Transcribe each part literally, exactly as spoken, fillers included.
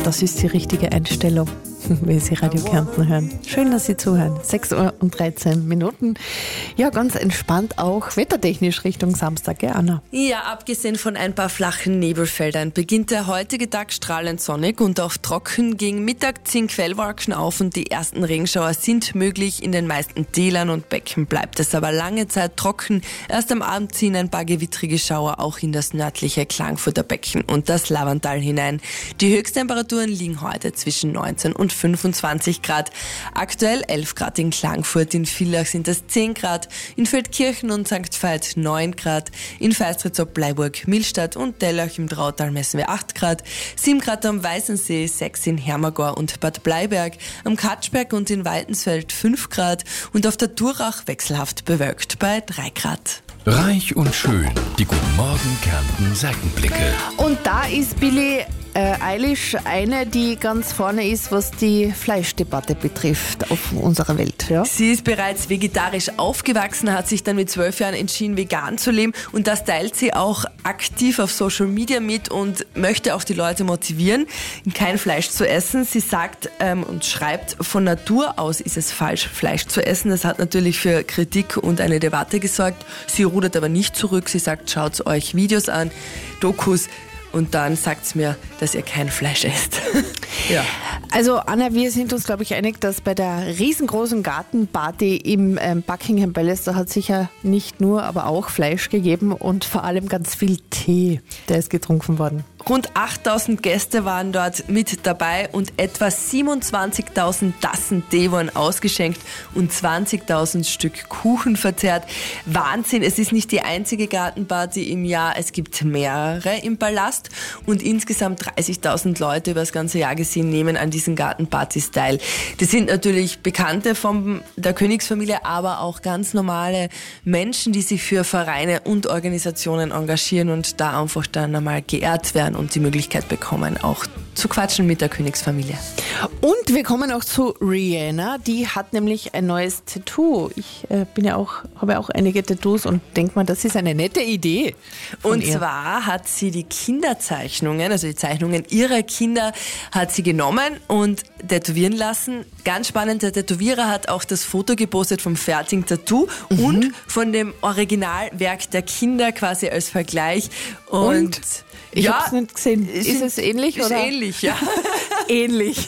das ist die richtige Einstellung, wenn Sie Radio Kärnten hören. Schön, dass Sie zuhören. sechs Uhr und dreizehn Minuten. Ja, ganz entspannt auch wettertechnisch Richtung Samstag, gell, Anna? Ja, abgesehen von ein paar flachen Nebelfeldern beginnt der heutige Tag strahlend sonnig und auch trocken. Gegen Mittag ziehen Quellwolken auf und die ersten Regenschauer sind möglich. In den meisten Tälern und Becken bleibt es aber lange Zeit trocken. Erst am Abend ziehen ein paar gewittrige Schauer auch in das nördliche Klagenfurter Becken und das Lavantal hinein. Die Höchsttemperaturen liegen heute zwischen neunzehn und fünfundzwanzig Grad. Aktuell elf Grad in Klagenfurt, in Villach sind es zehn Grad, in Feldkirchen und Sankt Veit neun Grad, in Feistritz ob Bleiburg, Millstatt und Dellach im Trautal messen wir acht Grad, sieben Grad am Weißensee, sechs in Hermagor und Bad Bleiberg, am Katschberg und in Weitensfeld fünf Grad und auf der Durach wechselhaft bewölkt bei drei Grad. Reich und schön, die Guten Morgen Kärnten Seitenblicke. Und da ist Billie äh, Eilish eine, die ganz vorne ist, was die Fleischdebatte betrifft auf unserer Welt. Ja? Sie ist bereits vegetarisch aufgewachsen, hat sich dann mit zwölf Jahren entschieden, vegan zu leben und das teilt sie auch aktiv auf Social Media mit und möchte auch die Leute motivieren, kein Fleisch zu essen. Sie sagt ähm, und schreibt, von Natur aus ist es falsch, Fleisch zu essen. Das hat natürlich für Kritik und eine Debatte gesorgt. Sie rudert aber nicht zurück. Sie sagt, schaut euch Videos an, Dokus, und dann sagt es mir, dass ihr kein Fleisch esst. Ja. Also Anna, wir sind uns, glaube ich, einig, dass bei der riesengroßen Gartenparty im ähm, Buckingham Palace, da hat sicher nicht nur, aber auch Fleisch gegeben und vor allem ganz viel Tee, der ist getrunken worden. Rund achttausend Gäste waren dort mit dabei und etwa siebenundzwanzigtausend Tassen Tee wurden ausgeschenkt und zwanzigtausend Stück Kuchen verzehrt. Wahnsinn, es ist nicht die einzige Gartenparty im Jahr, es gibt mehrere im Palast und insgesamt dreißigtausend Leute über das ganze Jahr gesehen nehmen an diesen Gartenpartys teil. Das sind natürlich Bekannte von der Königsfamilie, aber auch ganz normale Menschen, die sich für Vereine und Organisationen engagieren und da einfach dann einmal geehrt werden und die Möglichkeit bekommen, auch zu quatschen mit der Königsfamilie. Und wir kommen auch zu Rihanna, die hat nämlich ein neues Tattoo. Ich äh, bin ja auch, habe ja auch einige Tattoos und denke mal, das ist eine nette Idee. Und ihr. zwar hat sie die Kinderzeichnungen, also die Zeichnungen ihrer Kinder, hat sie genommen und tätowieren lassen. Ganz spannend, der Tätowierer hat auch das Foto gepostet vom fertigen Tattoo mhm. und von dem Originalwerk der Kinder quasi als Vergleich. Und, und? Ich ja, habe es nicht gesehen. Ist, ist es ähnlich? Ist oder? ähnlich, ja. Ähnlich.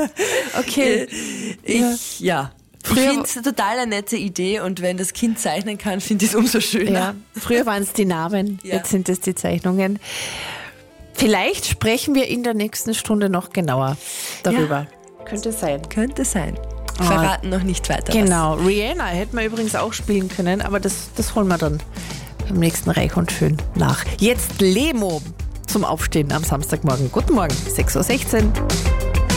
Okay. Ich, ja. Ich finde es total eine nette Idee und wenn das Kind zeichnen kann, finde ich es umso schöner. Ja. Früher waren es die Namen, ja. Jetzt sind es die Zeichnungen. Vielleicht sprechen wir in der nächsten Stunde noch genauer darüber. Ja. Könnte sein. Könnte sein. Ah, verraten noch nicht weiter. Genau. Was. Rihanna hätten wir übrigens auch spielen können, aber das, das holen wir dann beim nächsten Reich und Schön nach. Jetzt Lemo zum Aufstehen am Samstagmorgen. Guten Morgen, sechs Uhr sechzehn.